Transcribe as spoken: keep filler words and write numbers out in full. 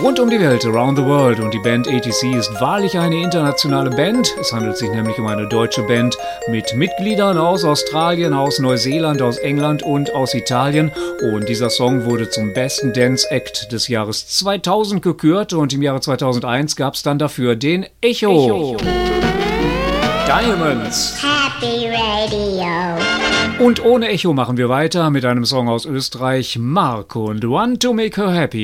Rund um die Welt, around the world, und die Band A T C ist wahrlich eine internationale Band. Es handelt sich nämlich um eine deutsche Band mit Mitgliedern aus Australien, aus Neuseeland, aus England und aus Italien. Und dieser Song wurde zum besten Dance Act des Jahres zweitausend gekürt und im Jahre zweitausendeins gab es dann dafür den Echo. Echo. Diamonds. Happy Radio. Und ohne Echo machen wir weiter mit einem Song aus Österreich, Mark und Want to Make Her Happy.